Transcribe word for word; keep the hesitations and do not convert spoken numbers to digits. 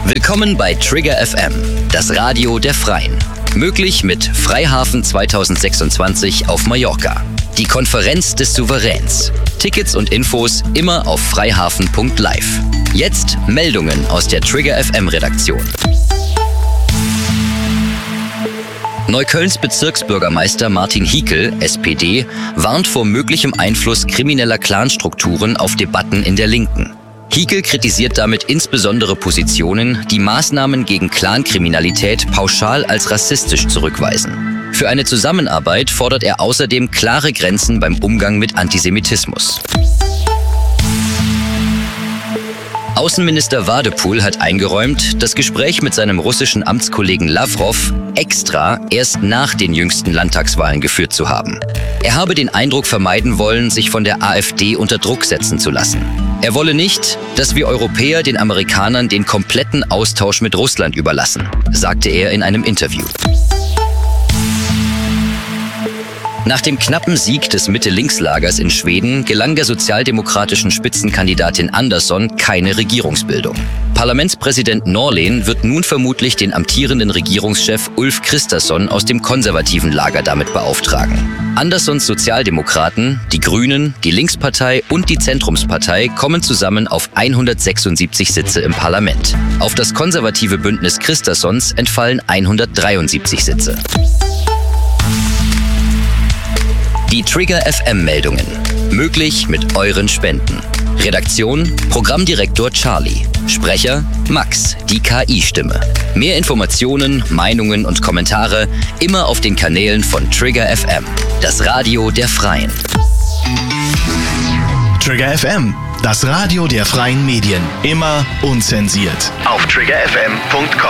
Willkommen bei Trigger F M, das Radio der Freien. Möglich mit Freihafen zwanzig sechsundzwanzig auf Mallorca. Die Konferenz des Souveräns. Tickets und Infos immer auf freihafen punkt live. Jetzt Meldungen aus der Trigger F M Redaktion. Neuköllns Bezirksbürgermeister Martin Hiekel, S P D, warnt vor möglichem Einfluss krimineller Clanstrukturen auf Debatten in der Linken. Hiekel kritisiert damit insbesondere Positionen, die Maßnahmen gegen Clankriminalität pauschal als rassistisch zurückweisen. Für eine Zusammenarbeit fordert er außerdem klare Grenzen beim Umgang mit Antisemitismus. Außenminister Wadephul hat eingeräumt, das Gespräch mit seinem russischen Amtskollegen Lawrow extra erst nach den jüngsten Landtagswahlen geführt zu haben. Er habe den Eindruck vermeiden wollen, sich von der AfD unter Druck setzen zu lassen. Er wolle nicht, dass wir Europäer den Amerikanern den kompletten Austausch mit Russland überlassen, sagte er in einem Interview. Nach dem knappen Sieg des Mitte-Links-Lagers in Schweden gelang der sozialdemokratischen Spitzenkandidatin Andersson keine Regierungsbildung. Parlamentspräsident Norlén wird nun vermutlich den amtierenden Regierungschef Ulf Kristersson aus dem konservativen Lager damit beauftragen. Anderssons Sozialdemokraten, die Grünen, die Linkspartei und die Zentrumspartei kommen zusammen auf hundertsechsundsiebzig Sitze im Parlament. Auf das konservative Bündnis Kristerssons entfallen hundertdreiundsiebzig Sitze. Die Trigger F M-Meldungen. Möglich mit euren Spenden. Redaktion: Programmdirektor Charlie. Sprecher: Max, die K I-Stimme. Mehr Informationen, Meinungen und Kommentare immer auf den Kanälen von Trigger F M. Das Radio der Freien. Trigger F M, das Radio der freien Medien. Immer unzensiert. Auf trigger f m punkt com